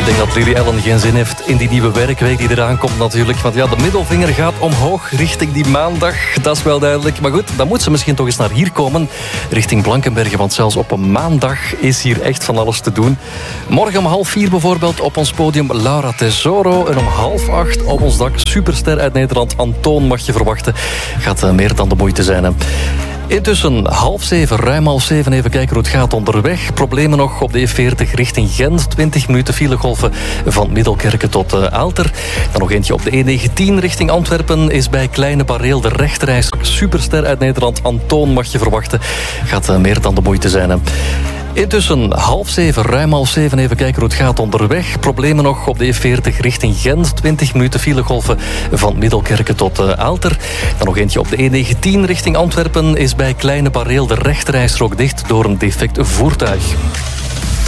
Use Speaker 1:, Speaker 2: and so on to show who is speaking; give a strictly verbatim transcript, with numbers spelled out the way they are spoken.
Speaker 1: Ik denk dat Lily Allen geen zin heeft in die nieuwe werkweek die eraan komt natuurlijk. Want ja, de middelvinger gaat omhoog richting die maandag. Dat is wel duidelijk. Maar goed, dan moet ze misschien toch eens naar hier komen. Richting Blankenberge, want zelfs op een maandag is hier echt van alles te doen. Morgen om half vier bijvoorbeeld op ons podium Laura Tesoro. En om half acht op ons dak superster uit Nederland Antoon mag je verwachten. Gaat uh, meer dan de moeite zijn, hè. Intussen half zeven, ruim half zeven. Even kijken hoe het gaat onderweg. Problemen nog op de E veertig richting Gent. twintig minuten filegolven van Middelkerke tot uh, Aalter. Dan nog eentje op de E negentien richting Antwerpen. Is bij Kleine Bareel de rechterreis superster uit Nederland Antoon mag je verwachten. Gaat uh, meer dan de moeite zijn, hè. Intussen half zeven, ruim half zeven. Even kijken hoe het gaat onderweg. Problemen nog op de E veertig richting Gent. twintig minuten filegolven van Middelkerke tot uh, Aalter. Dan nog eentje op de E negentien richting Antwerpen. Is bij Kleine Bareel de rechterrijstrook dicht door een defect voertuig.